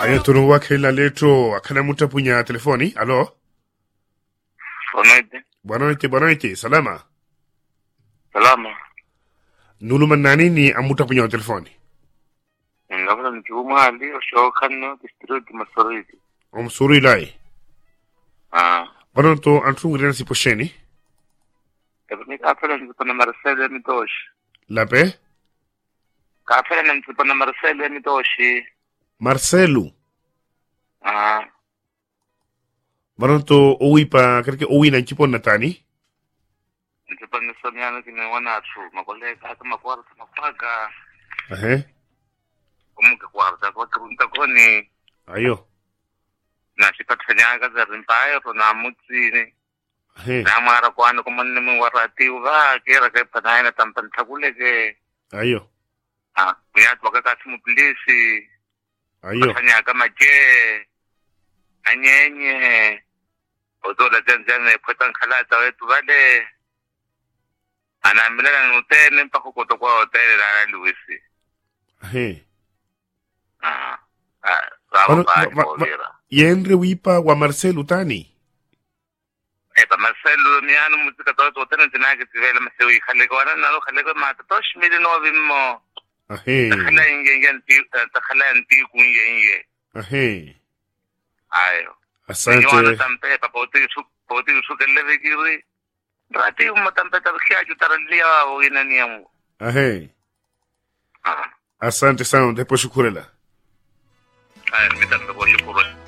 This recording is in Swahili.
Aya tunu wake la leto akana muta punya telefoni. Alo? Bonoite, salama. Salama. Nulu manani ni amuta punya telefoni. Ngabula nikiuma hali oshokanno district masoriti. Suri lai. Bononto antu ngirena si posheni. Ebni kafela nipana Marcelo mitoshi. Lape? Kafela nipana Marcelo mitoshi. Marcelo. Bononto owipa kereke owina nchipo natani. Nipana somiano kine wanatu makoleka hata makwarta mafaga. Kumuke kwarta kwa kurunta koni. Ayo. Na chipatfanyaga za rimpayo na mutsini. Na mara kwano kumane mwarati uva kera kai panaina tampantakuleke. Ayo. Kuyatu wakakati muplisi. Ayo. Fanyaga maje. Anyenye. Odola janjane pwetan khalata wetu vale. Anamilana nutene mpaka kutokwa hoteli la Luisi. Yenre wipa wa Marcelo tani. Marcelo miano muzika toto hoteli tinake tivela masewi khaleko wana nalo khaleko mata tosh mili no vimo. Takhala inge kunye. Ayo. Asante. Nyona tampe poti sukelle kiri. Rati umatampe tabikia jutarandia o inaniamu. Asante sana, depo shukurela. Mita depo shukuru.